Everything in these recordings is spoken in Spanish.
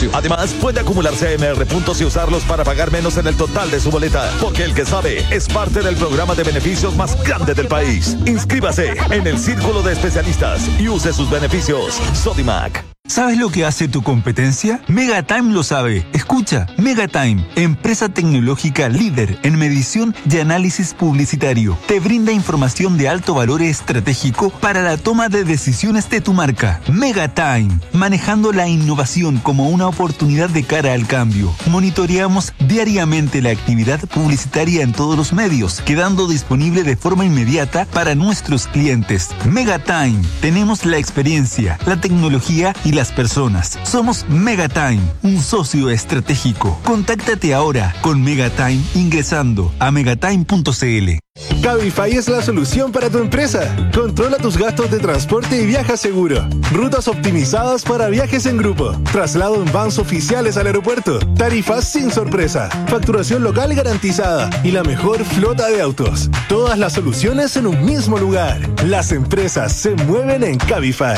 consorcio. Además, puede acumular CMR puntos y usarlos para pagar menos en el total de su boleta. Porque el que sabe es parte del programa de beneficios más grande del país. Inscríbase en el Círculo de Especialistas y use sus beneficios. Sodimac. ¿Sabes lo que hace tu competencia? Megatime lo sabe. Escucha, Megatime, empresa tecnológica líder en medición y análisis publicitario. Te brinda información de alto valor estratégico para la toma de decisiones de tu marca. Megatime, manejando la innovación como una oportunidad de cara al cambio. Monitoreamos diariamente la actividad publicitaria en todos los medios, quedando disponible de forma inmediata para nuestros clientes. Megatime, tenemos la experiencia, la tecnología y las personas. Somos Megatime, un socio estratégico. Contáctate ahora con Megatime ingresando a megatime.cl. Cabify es la solución para tu empresa. Controla tus gastos de transporte y viaja seguro. Rutas optimizadas para viajes en grupo. Traslado en vans oficiales al aeropuerto. Tarifas sin sorpresa. Facturación local garantizada. Y la mejor flota de autos. Todas las soluciones en un mismo lugar. Las empresas se mueven en Cabify.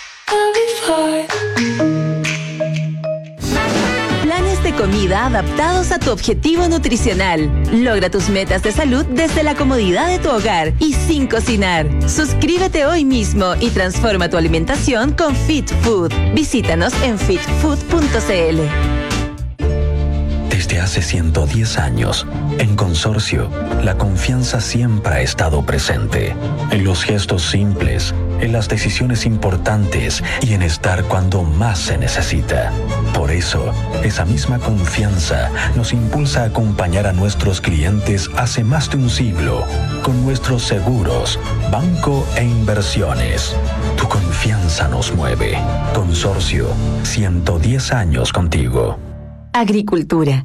Planes de comida adaptados a tu objetivo nutricional. Logra tus metas de salud desde la comodidad de tu hogar y sin cocinar. Suscríbete hoy mismo y transforma tu alimentación con Fit Food. Visítanos en fitfood.cl. Desde hace 110 años, en Consorcio, la confianza siempre ha estado presente. En los gestos simples, en las decisiones importantes y en estar cuando más se necesita. Por eso, esa misma confianza nos impulsa a acompañar a nuestros clientes hace más de un siglo, con nuestros seguros, banco e inversiones. Tu confianza nos mueve. Consorcio, 110 años contigo. Agricultura,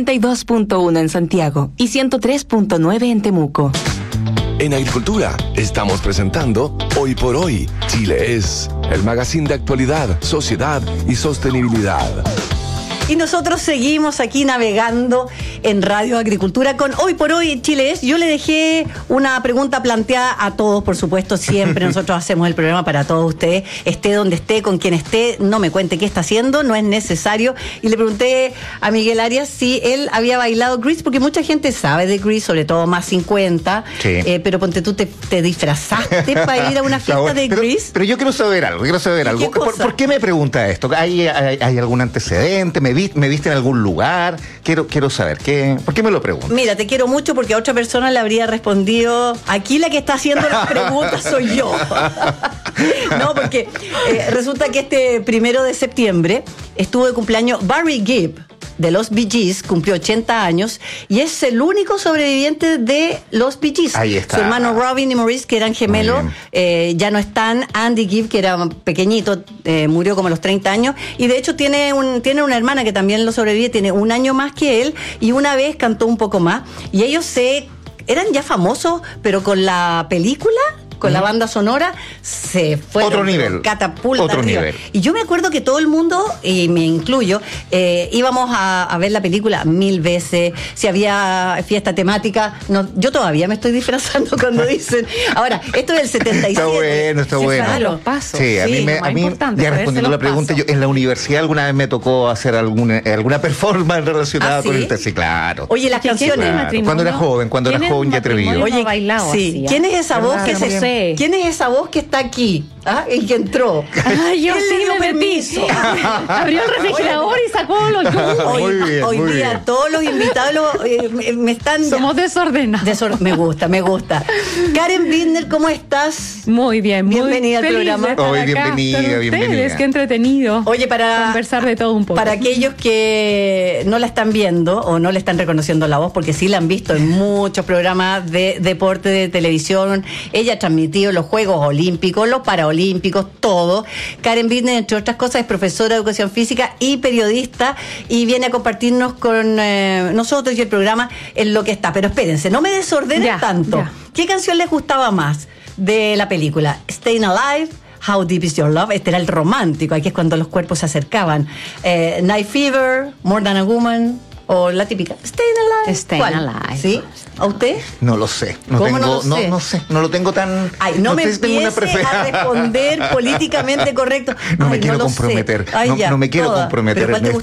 92.1 en Santiago y 103.9 en Temuco. En Agricultura estamos presentando Hoy por Hoy, Chile es, el magazine de actualidad, sociedad y sostenibilidad. Y nosotros seguimos aquí navegando en Radio Agricultura con Hoy por Hoy Chile es. Yo le dejé una pregunta planteada a todos, por supuesto, siempre nosotros hacemos el programa para todos ustedes, esté donde esté, con quien esté, no me cuente qué está haciendo, no es necesario. Y le pregunté a Miguel Arias si él había bailado Grease, porque mucha gente sabe de Grease, sobre todo más 50, sí. Pero ponte tú, te disfrazaste para ir a una fiesta de Grease. Pero yo quiero saber algo. ¿Por qué me pregunta esto? ¿Hay algún antecedente? ¿Me viste en algún lugar? Quiero saber, ¿por qué me lo preguntas? Mira, te quiero mucho porque a otra persona le habría respondido, aquí la que está haciendo las preguntas soy yo. No, porque resulta que este 1 de septiembre estuvo de cumpleaños Barry Gibb, de los Bee Gees, cumplió 80 años y es el único sobreviviente de los Bee Gees. Ahí está. Su hermano Robin y Maurice, que eran gemelos, ya no están. Andy Gibb, que era pequeñito, murió como a los 30 años y de hecho tiene una hermana que también lo sobrevive, tiene un año más que él y una vez cantó un poco más y ellos eran ya famosos, pero con la película, con la banda sonora, se fue otro nivel, catapulta otro arriba. nivel. Y yo me acuerdo que todo el mundo, y me incluyo, íbamos a ver la película 1000 veces. Si había fiesta temática, yo todavía me estoy disfrazando cuando dicen. Ahora, esto es el 77. Está bueno. Claro, paso. Sí, a mí ya respondiendo la pregunta, yo en la universidad alguna vez me tocó hacer alguna performance relacionada con el sí, claro. Oye, las canciones. Claro. Cuando era joven y atrevido. Oye, bailado sí. Así, ¿quién es esa voz que ¿Quién es esa voz que está aquí? El que entró. Yo sí me permiso. Abrió el refrigerador y sacó los jugos. Hoy día todos los invitados me están... Somos desordenados. Me gusta. Karen Binder, ¿cómo estás? Muy bien, bienvenida al programa. Bienvenida. Qué entretenido. Oye, conversar de todo un poco. Para aquellos que no la están viendo o no le están reconociendo la voz, porque sí la han visto en muchos programas de deporte de televisión. Ella ha transmitido los Juegos Olímpicos, los Paralímpicos, todo. Karen Binder, entre otras cosas, es profesora de educación física y periodista y viene a compartirnos con nosotros y el programa en lo que está. Pero espérense, no me desordenen tanto. Ya. ¿Qué canción les gustaba más de la película? Staying Alive, How Deep Is Your Love, este era el romántico, aquí es cuando los cuerpos se acercaban. Night Fever, More Than a Woman, o la típica Staying Alive. ¿Sí? ¿A usted? No lo sé. No sé. No lo tengo tan... Ay, no me empiece a responder políticamente correcto. No me quiero comprometer. No me quiero comprometer.